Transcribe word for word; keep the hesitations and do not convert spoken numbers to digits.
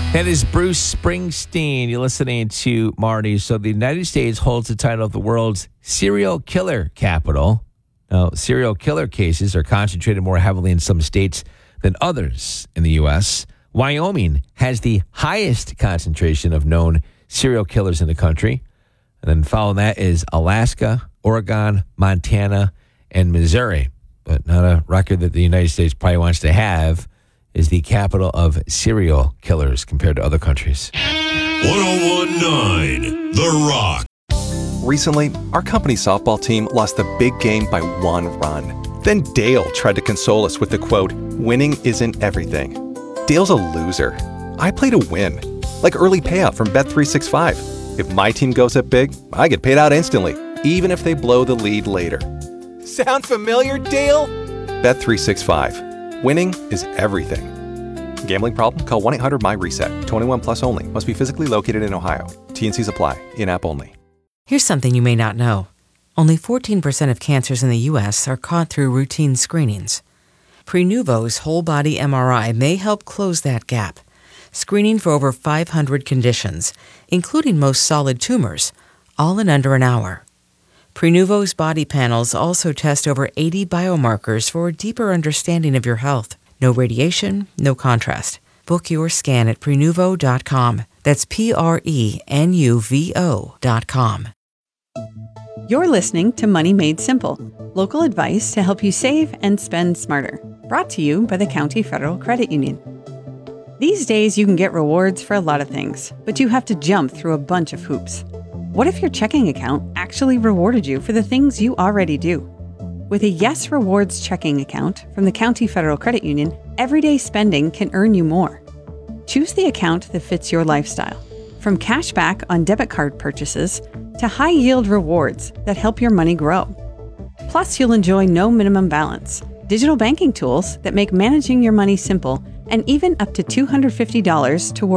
That is Bruce Springsteen. You're listening to Marty. So the United States holds the title of the world's serial killer capital. Now, serial killer cases are concentrated more heavily in some states than others in the U S. Wyoming has the highest concentration of known serial killers in the country. And then following that is Alaska, Oregon, Montana, and Missouri. But not a record that the United States probably wants to have is the capital of serial killers compared to other countries. ten nineteen The Rock. Recently, our company softball team lost the big game by one run. Then Dale tried to console us with the quote, "Winning isn't everything." Dale's a loser. I play to win, like early payout from Bet three sixty-five. If my team goes up big, I get paid out instantly, even if they blow the lead later. Sound familiar, Dale? Bet three sixty-five. Winning is everything. Gambling problem? Call one eight hundred M Y reset. twenty-one plus only. Must be physically located in Ohio. T N Cs apply. In-app only. Here's something you may not know. Only fourteen percent of cancers in the U S are caught through routine screenings. Prenuvo's whole-body M R I may help close that gap, screening for over five hundred conditions, including most solid tumors, all in under an hour. Prenuvo's body panels also test over eighty biomarkers for a deeper understanding of your health. No radiation, no contrast. Book your scan at Prenuvo dot com. That's P R E N U V O dot com. You're listening to Money Made Simple, local advice to help you save and spend smarter. Brought to you by the County Federal Credit Union. These days, you can get rewards for a lot of things, but you have to jump through a bunch of hoops. What if your checking account actually rewarded you for the things you already do? With a Yes Rewards checking account from the County Federal Credit Union, everyday spending can earn you more. Choose the account that fits your lifestyle, from cash back on debit card purchases to high-yield rewards that help your money grow. Plus, you'll enjoy no minimum balance, digital banking tools that make managing your money simple, and even up to two hundred fifty dollars toward